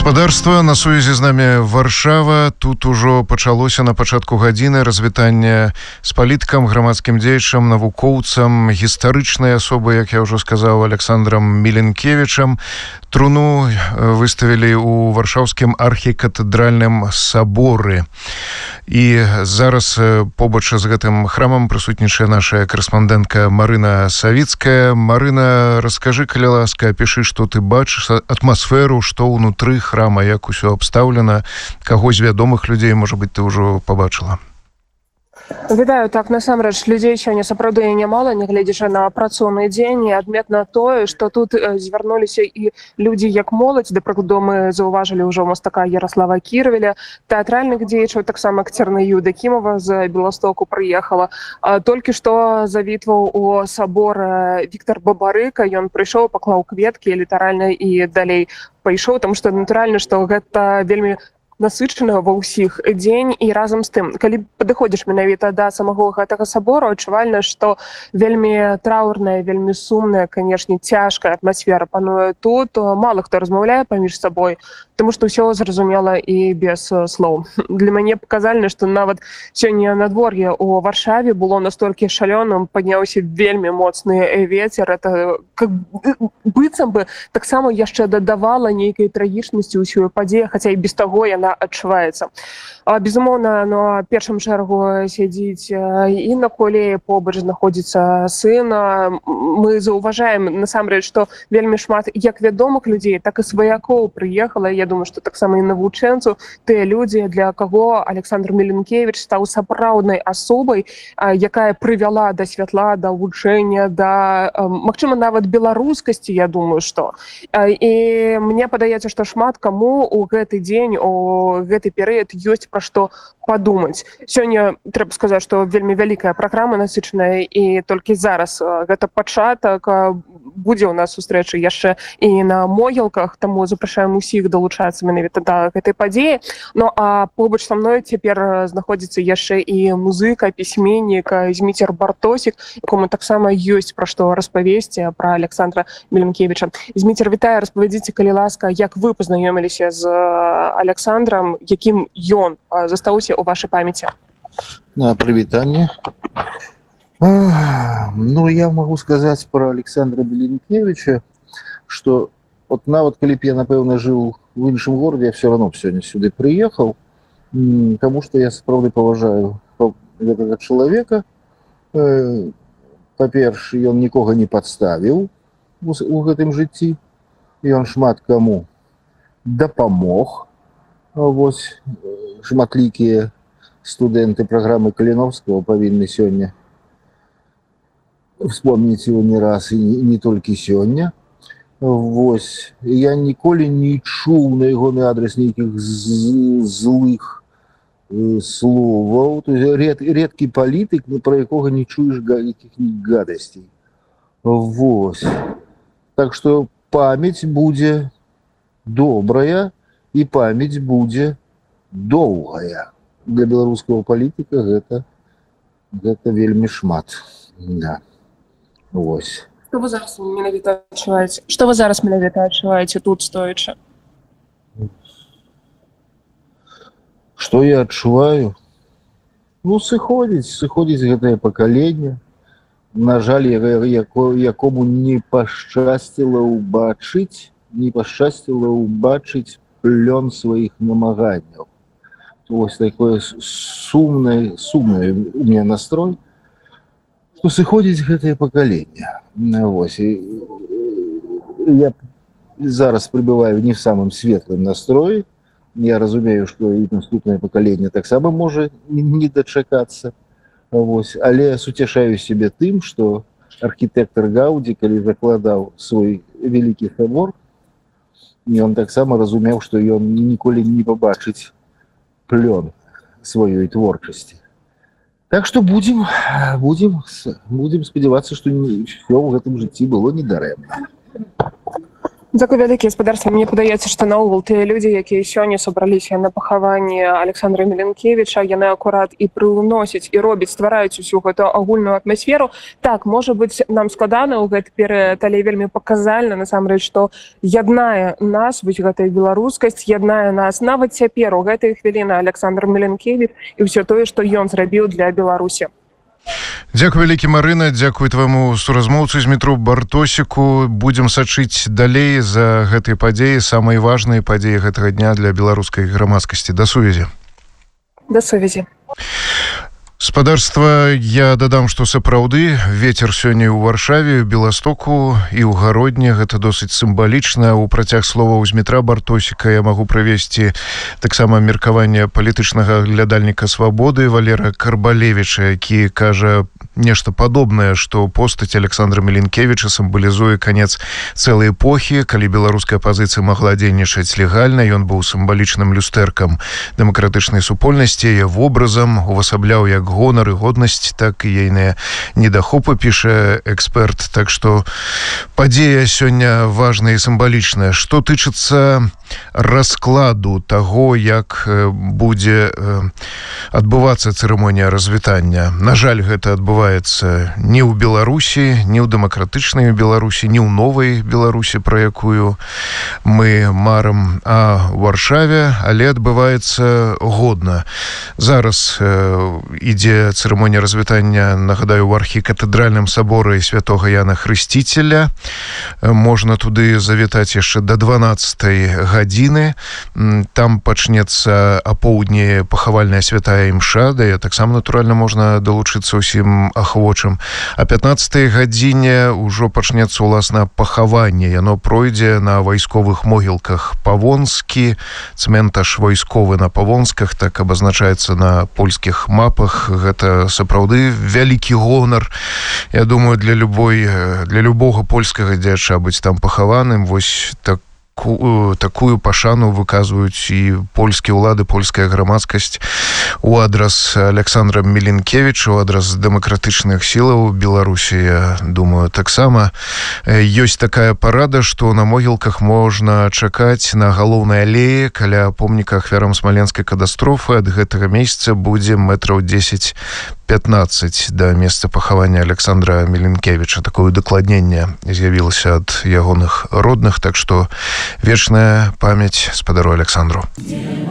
Гаспадарства, на сувязі з намі Варшава. Тут ужо пачалося на пачатку гадзіны развітанне з палітыкам, грамадскім дзеячам, навукоўцам, гістарычнай асобай, як я ўжо сказаў, Александром Міленкевічам. Труну выставілі ў варшаўскім архікатэдральным саборы. І зараз побач з гэтым храмам прысутнічае наша карэспандэнтка Марына Савіцкая. Марына, раскажы, калі ласка, апішы, што ты бачыш, атмасферу, што ўнутры храма, як усё абстаўлена, каго з вядомых людзей, можа быць, ты ўжо пабачыла? Вітаю, так, насамрэч, людзей сёння сапраўды нямала, нягледзячы на працоўны дзень, і адметна тое, што тут звярнуліся і людзі як моладзь, да прыкладу, мы заўважылі ўжо мастака Ярослава Кірвеля, тэатральных дзеячаў, таксама акцёрна Юда Кімова з Беластоку прыехала. Толькі што завітваў у сабор Віктор Бабарыка, ён прыйшоў, паклаў кветкі, літаральна, і далей пайшоў, таму што натуральна, што гэта вельмі насычана ва ўсіх дзень, і разам з тым, калі падыходзіш менавіта да самого гэтага сабору, адчувальна, што вельмі траўрная, вельмі сумная, канешне, цяжкая атмасфера пануе тут. Мала хто размаўляе паміж сабой, таму што ўсё зразумела і без слоў. Для мяне паказальна, што нават сёння надвор'е ў Варшаве было настолькі шалёным, падняўся вельмі моцны вецер. Это быццам бы таксама яшчэ дадавала нейкай трагічнасці ўсю падзею, хаця і без таго яна адчуваецца. Безумоўна, на першым шэрагу сядзіць Інна Кулея, побач знаходзіцца сын. Мы заўважаем, насамрэч, што вельмі шмат як вядомых людзей, так і сваякоў прыехала. Я думаю, што таксама і навучэнцу, тыя людзі, для каго Александр Міленкевіч стаў сапраўднай асобай, якая прывяла да святла, да вучэння, да, магчыма, нават беларускасці, я думаю, што. І мне падаецца, што шмат каму ў гэты дзень, у гэты перыяд ёсць пра што падумаць. Сёння трэба сказаць, што вельмі вялікая праграма насычаная, і толькі зараз гэта пачатак. Будзе ў нас сустрэча яшчэ і на могілках, таму запрашаем усіх далучацца менавіта да гэтай падзеі. Ну а побач са мной цяпер знаходзіцца яшчэ і музыка, пісьменнік Зміцер Бартосік, якому таксама ёсць пра што распавесці пра Александра Міленкевіча. Зміцер, вітаю, распавядзіце, калі ласка, як вы пазнаёміліся з Александром, якім ён застаўся у вашай памяці? Прывітанне. Ну, я могу сказаць про Александра Міленкевіча, што от нават калі б я, напэўна, жыў в іншым горадзе, я все равно сёння сюды прыехаў, таму што я сапраўды паважаю гэтага чалавека. Па-перш, ён нікога не падставіў у гэтым жыцці, ён шмат каму дапамог. Вось шматлікія студэнты праграмы Каліновскага павінны сёння вспомніць его не раз, і не толькі сёння. Вось, я ніколі не чуў на ягоны адрес нейкіх злых словаў. Рэдкі палітык, пра якога не чуеш якіх-нибудь гадасцей. Вось. Так што памяць будзе добрая, і памяць будзе доўгая. Для беларускага палітыка гэта вельмі шмат. Да. Вось. Што вы зараз менавіта адчуваеце? Што вы зараз менавіта адчуваеце тут стоячы? Што я адчуваю? Ну, сыходзіць гэтае пакаленне. На жаль, якому не пашчасціла ўбачыць плён сваіх намаганняў. Вось такое сумны у меня настрой, што сыходзіць гэтае пакаленне. Вось. Я зараз пребываю не в самым светлым настроі. Я разумею, што і наступнае пакаленне таксама можа не дачакацца. Вось. Але суцяшаю сябе тым, што архітэктар Гаўдзі, калі закладаў свой вялікі сабор, ён таксама разумеў, што ён ніколі не пабачыць плён сваёй творчасці. Так што будзем спадзявацца, што ўсё ў гэтым жыцці было недарэмна. Дзякуй вялікі, спадарства. Мне падаецца, што наогул тыя людзі, якія сёння сабраліся на пахаванне Александра Міленкевіча, яны акурат і прыўносяць і робяць, ствараюць усю гэту агульную атмасферу. Так, можа быць, нам складана ў гэты перыяд, але вельмі паказальна, насамрэч, што яднае нас, вось гэтая беларускасць, яднае нас нават цяпер у гэтыя хвіліны Александр Міленкевіч і ўсё тое, што ён зрабіў для Беларусі. Дзякуй вялікі, Марына, дзякуй твайму суразмоўцу Змітру Бартосіку. Будзем сачыць далей за гэтай падзеі, самай важнай падзеі гэтага дня для беларускай грамадскасці. Да сувязі. Да сувязі. Спадарства, я дадам, што сапраўды вецер сёння ў Варшаве, Беластоку і ў Гародні. Гэта досыць сімвалічна. У працяг словаў Змітра Бартосіка я магу прывесці таксама меркаванне палітычнага глядальніка «Свабоды» Валера Карбалевіча, які кажа нешта падобнае, што постаць Александра Міленкевіча сімвалізуе канец цэлай эпохі, калі беларуская апазіцыя магла дзейнічаць легальна. Ён быў сімвалічным люстэркам дэмакратычнай супольнасці, яе вобразам увасабляў як гонар і годнасць, так і ейныя недахопы, піша эксперт. Так што падзея сёння важная і сімвалічная. Што тычыцца раскладу таго, як будзе адбывацца цырымонія развітання. На жаль, гэта адбываецца не ў Беларусі, не ў дэмакратычнай Беларусі, не ў новай Беларусі, пра якую мы марам, а ў Варшаве, але адбываецца годна. Зараз ідзе цырымонія развітання, нагадаю, у архікатэдральным саборы святога Яна Хрысціцеля. Можна туды завітаць яшчэ да 12 гадзіны. Там пачнецца апоўдні пахавальная святая імша, да я таксама, натуральна, можна далучыцца ўсім ахвочым. А 15 гадзіне ўжо пачнецца уласна пахаванне. Яно пройдзе на вайсковых могілках. Павонскі, цменташ вайсковы на Павонсках, так абазначаецца на польскіх мапах. Гэта сапраўды вялікі гонар. Я думаю, для любога польскага дзяча быць там пахаваным. Вось такую пашану выказваюць і польскія ўлады, польская грамадскасць у адрас Александра Міленкевіча, у адрас дэмакратычных сілаў Беларусі, я думаю, таксама. Ёсць такая парада, што на могілках можна чакаць на галоўнай алеі каля помніка ахвярам смаленскай катастрофы. Ад гэтага месяца будзе метраў 10-15 да месца пахавання Александра Міленкевіча. Такое удакладненне з'явілася ад ягоных родных, так што вечная памяць спадару Александру.